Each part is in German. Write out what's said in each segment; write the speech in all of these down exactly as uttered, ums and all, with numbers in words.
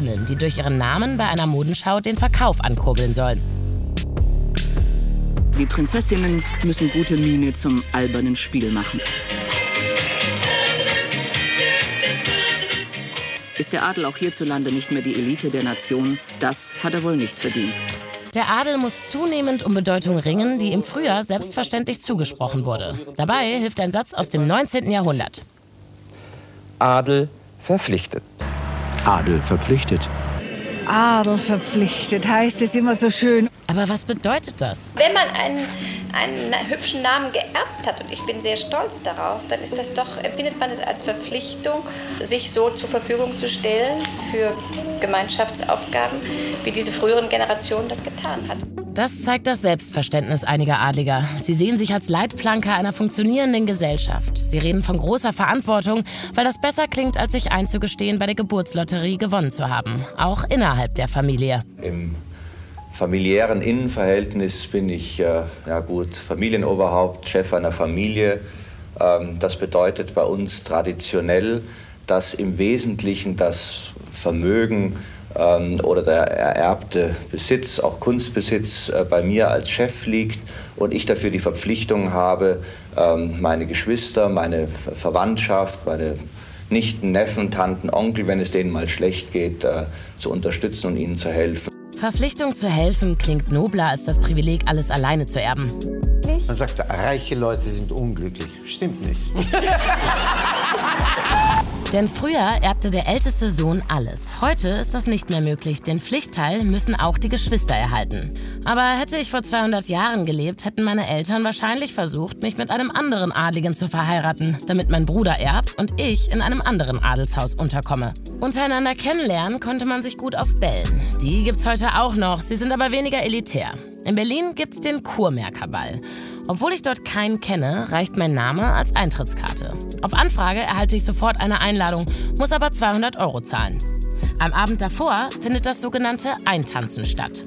Prinzessinnen, die durch ihren Namen bei einer Modenschau den Verkauf ankurbeln sollen. Die Prinzessinnen müssen gute Miene zum albernen Spiel machen. Ist der Adel auch hierzulande nicht mehr die Elite der Nation? Das hat er wohl nicht verdient. Der Adel muss zunehmend um Bedeutung ringen, die ihm früher selbstverständlich zugesprochen wurde. Dabei hilft ein Satz aus dem neunzehnten Jahrhundert. Adel verpflichtet. Adel verpflichtet. Adel verpflichtet, heißt es immer so schön. Aber was bedeutet das? Wenn man einen, einen hübschen Namen geerbt hat, und ich bin sehr stolz darauf, dann ist das doch, empfindet man es als Verpflichtung, sich so zur Verfügung zu stellen für Gemeinschaftsaufgaben, wie diese früheren Generationen das getan hat. Das zeigt das Selbstverständnis einiger Adliger. Sie sehen sich als Leitplanke einer funktionierenden Gesellschaft. Sie reden von großer Verantwortung, weil das besser klingt, als sich einzugestehen, bei der Geburtslotterie gewonnen zu haben. Auch innerhalb der Familie. Im familiären Innenverhältnis bin ich, äh, ja gut, Familienoberhaupt, Chef einer Familie. Ähm, das bedeutet bei uns traditionell, dass im Wesentlichen das Vermögen ähm, oder der ererbte Besitz, auch Kunstbesitz, äh, bei mir als Chef liegt und ich dafür die Verpflichtung habe, ähm, meine Geschwister, meine Verwandtschaft, meine Nichten, Neffen, Tanten, Onkel, wenn es denen mal schlecht geht, äh, zu unterstützen und ihnen zu helfen. Verpflichtung zu helfen klingt nobler als das Privileg, alles alleine zu erben. Man sagt, reiche Leute sind unglücklich. Stimmt nicht. Denn früher erbte der älteste Sohn alles. Heute ist das nicht mehr möglich. Den Pflichtteil müssen auch die Geschwister erhalten. Aber hätte ich vor zweihundert Jahren gelebt, hätten meine Eltern wahrscheinlich versucht, mich mit einem anderen Adligen zu verheiraten, damit mein Bruder erbt und ich in einem anderen Adelshaus unterkomme. Untereinander kennenlernen konnte man sich gut auf Bällen. Die gibt's heute auch noch, sie sind aber weniger elitär. In Berlin gibt's den Kurmärkerball. Obwohl ich dort keinen kenne, reicht mein Name als Eintrittskarte. Auf Anfrage erhalte ich sofort eine Einladung, muss aber zweihundert Euro zahlen. Am Abend davor findet das sogenannte Eintanzen statt.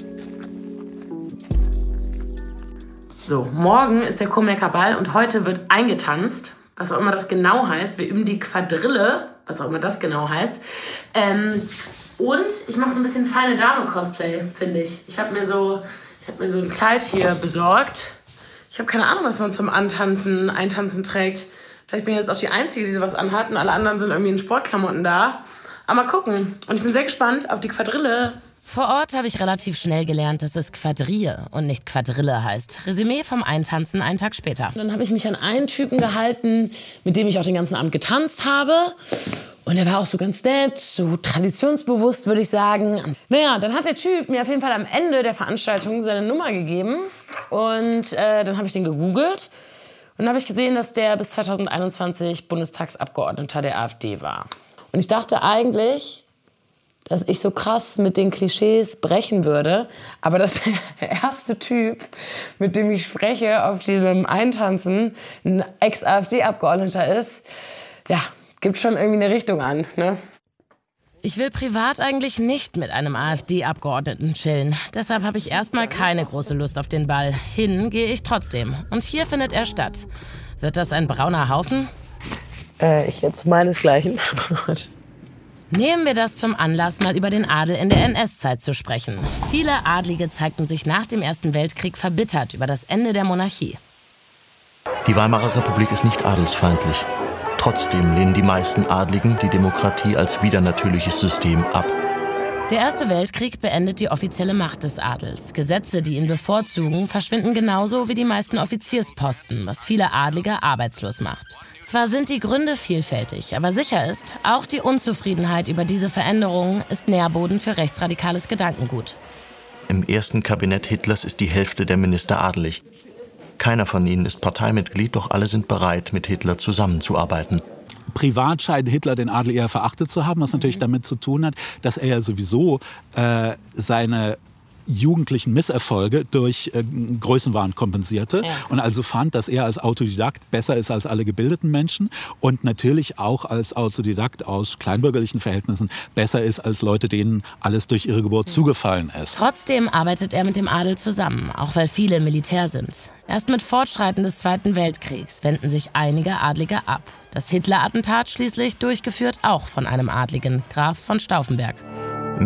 So, morgen ist der Kurmärkerball und heute wird eingetanzt, was auch immer das genau heißt. Wir üben die Quadrille, was auch immer das genau heißt. Ähm, und ich mache so ein bisschen feine Dame-Cosplay, finde ich. Ich habe mir so, ich habe mir so ein Kleid hier besorgt. Ich habe keine Ahnung, was man zum Antanzen, Eintanzen trägt. Vielleicht bin ich jetzt auch die Einzige, die sowas anhat und alle anderen sind irgendwie in Sportklamotten da. Aber mal gucken. Und ich bin sehr gespannt auf die Quadrille. Vor Ort habe ich relativ schnell gelernt, dass es Quadrille und nicht Quadrille heißt. Resümee vom Eintanzen einen Tag später. Dann habe ich mich an einen Typen gehalten, mit dem ich auch den ganzen Abend getanzt habe. Und er war auch so ganz nett, so traditionsbewusst, würde ich sagen. Naja, dann hat der Typ mir auf jeden Fall am Ende der Veranstaltung seine Nummer gegeben. Und äh, dann habe ich den gegoogelt. Und dann habe ich gesehen, dass der bis zweitausendeinundzwanzig Bundestagsabgeordneter der AfD war. Und ich dachte eigentlich, dass ich so krass mit den Klischees brechen würde. Aber dass der erste Typ, mit dem ich spreche auf diesem Eintanzen, ein Ex-AfD-Abgeordneter ist, ja, gibt schon irgendwie eine Richtung an, ne? Ich will privat eigentlich nicht mit einem AfD-Abgeordneten chillen. Deshalb habe ich erstmal keine große Lust auf den Ball. Hin gehe ich trotzdem. Und hier findet er statt. Wird das ein brauner Haufen? Äh, ich jetzt meinesgleichen. Nehmen wir das zum Anlass, mal über den Adel in der N S-Zeit zu sprechen. Viele Adlige zeigten sich nach dem Ersten Weltkrieg verbittert über das Ende der Monarchie. Die Weimarer Republik ist nicht adelsfeindlich. Trotzdem lehnen die meisten Adligen die Demokratie als widernatürliches System ab. Der Erste Weltkrieg beendet die offizielle Macht des Adels. Gesetze, die ihn bevorzugen, verschwinden genauso wie die meisten Offiziersposten, was viele Adlige arbeitslos macht. Zwar sind die Gründe vielfältig, aber sicher ist, auch die Unzufriedenheit über diese Veränderungen ist Nährboden für rechtsradikales Gedankengut. Im ersten Kabinett Hitlers ist die Hälfte der Minister adelig. Keiner von ihnen ist Parteimitglied, doch alle sind bereit, mit Hitler zusammenzuarbeiten. Privat scheint Hitler den Adel eher verachtet zu haben, was natürlich damit zu tun hat, dass er ja sowieso äh, seine jugendlichen Misserfolge durch äh, Größenwahn kompensierte ja. und also fand, dass er als Autodidakt besser ist als alle gebildeten Menschen und natürlich auch als Autodidakt aus kleinbürgerlichen Verhältnissen besser ist als Leute, denen alles durch ihre Geburt mhm. zugefallen ist. Trotzdem arbeitet er mit dem Adel zusammen, auch weil viele Militär sind. Erst mit Fortschreiten des Zweiten Weltkriegs wenden sich einige Adlige ab. Das Hitler-Attentat schließlich durchgeführt auch von einem Adligen, Graf von Stauffenberg.